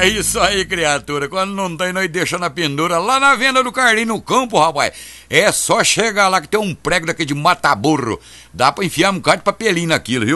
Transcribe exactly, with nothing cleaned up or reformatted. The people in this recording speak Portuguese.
É isso aí, criatura. Quando não tem, nós deixa na pendura lá na venda do Carlinho no campo, rapaz. É só chegar lá que tem um prego daqui de mata-burro. Dá pra enfiar um bocado de papelinho naquilo, viu?